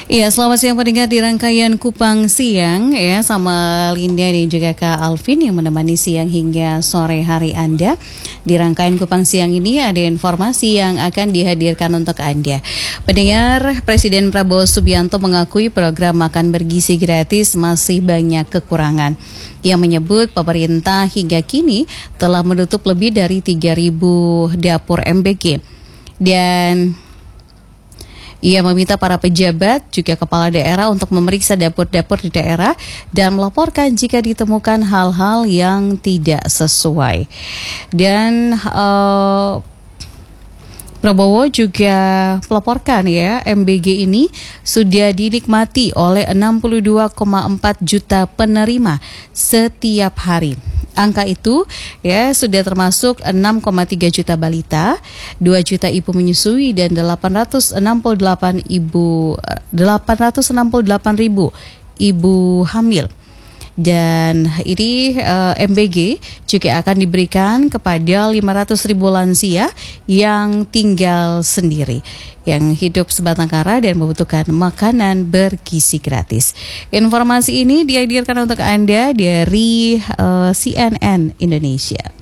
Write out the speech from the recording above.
Iya, selamat siang pendengar di rangkaian Kupang Siang ya, sama Linda dan juga Kak Alvin yang menemani siang hingga sore hari Anda. Di rangkaian Kupang Siang ini ada informasi yang akan dihadirkan untuk Anda. Pendengar, Presiden Prabowo Subianto mengakui program makan bergizi gratis masih banyak kekurangan. Ia menyebut pemerintah hingga kini telah menutup lebih dari 3.000 dapur MBG. Dan ia meminta para pejabat juga kepala daerah untuk memeriksa dapur-dapur di daerah dan melaporkan jika ditemukan hal-hal yang tidak sesuai. Dan Prabowo juga melaporkan ya, MBG ini sudah dinikmati oleh 62,4 juta penerima setiap hari. Angka itu ya sudah termasuk 6,3 juta balita, 2 juta ibu menyusui dan 868 ribu ibu hamil. Dan ini MBG juga akan diberikan kepada 500 ribu lansia yang tinggal sendiri, yang hidup sebatang kara dan membutuhkan makanan bergizi gratis. Informasi ini dihadirkan untuk Anda dari CNN Indonesia.